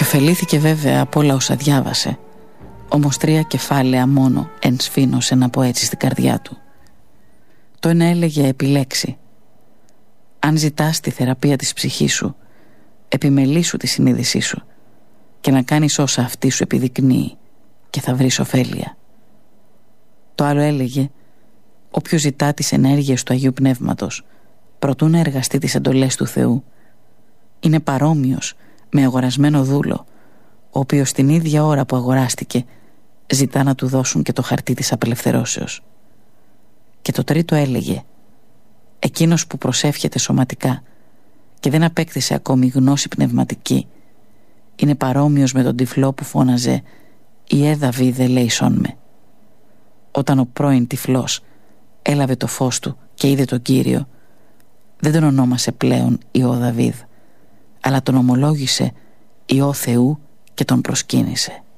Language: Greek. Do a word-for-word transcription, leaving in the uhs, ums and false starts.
Και ωφελήθηκε βέβαια από όλα όσα διάβασε. Όμως τρία κεφάλαια μόνο ενσφήνωσε, να πω έτσι, στην καρδιά του. Το ένα έλεγε επιλέξει. Αν ζητάς τη θεραπεία της ψυχής σου, επιμελήσου τη συνείδησή σου και να κάνεις όσα αυτή σου επιδεικνύει και θα βρεις ωφέλεια. Το άλλο έλεγε, όποιος ζητά τις ενέργειες του Αγίου Πνεύματος προτού να εργαστεί τις εντολές του Θεού, είναι παρόμοιος με αγορασμένο δούλο, ο οποίος την ίδια ώρα που αγοράστηκε ζητά να του δώσουν και το χαρτί της απελευθερώσεως. Και το τρίτο έλεγε, εκείνος που προσεύχεται σωματικά και δεν απέκτησε ακόμη γνώση πνευματική, είναι παρόμοιος με τον τυφλό που φώναζε «Ιε Δαβίδε λέησόν με». Όταν ο πρώην τυφλός έλαβε το φως του και είδε τον Κύριο, δεν τον ονόμασε πλέον Υιό Δαβίδ, αλλά τον ομολόγησε Υιό Θεού και τον προσκύνησε.